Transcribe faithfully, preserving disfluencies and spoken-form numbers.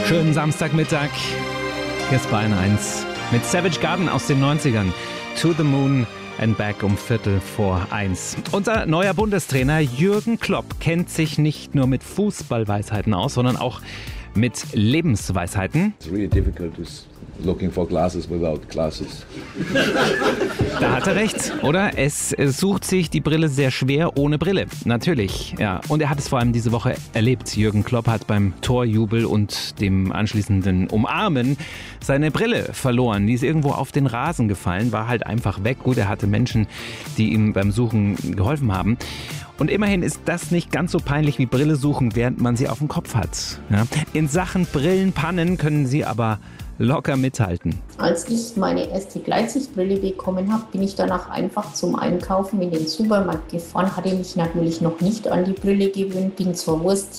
Schönen Samstagmittag. Hier ist Bayern eins mit Savage Garden aus den neunzigern. To the Moon and Back um Viertel vor eins. Unser neuer Bundestrainer Jürgen Klopp kennt sich nicht nur mit Fußballweisheiten aus, sondern auch mit Lebensweisheiten. It's really difficult to looking for glasses without glasses. Da hat er recht, oder? Es sucht sich die Brille sehr schwer ohne Brille. Natürlich, ja. Und er hat es vor allem diese Woche erlebt. Jürgen Klopp hat beim Torjubel und dem anschließenden Umarmen seine Brille verloren. Die ist irgendwo auf den Rasen gefallen, war halt einfach weg. Gut, er hatte Menschen, die ihm beim Suchen geholfen haben. Und immerhin ist das nicht ganz so peinlich wie Brille suchen, während man sie auf dem Kopf hat. Ja? In Sachen Brillenpannen können sie aber locker mithalten. Als ich meine erste Gleitsichtbrille bekommen habe, bin ich danach einfach zum Einkaufen in den Supermarkt gefahren, hatte mich natürlich noch nicht an die Brille gewöhnt, bin zur Wurst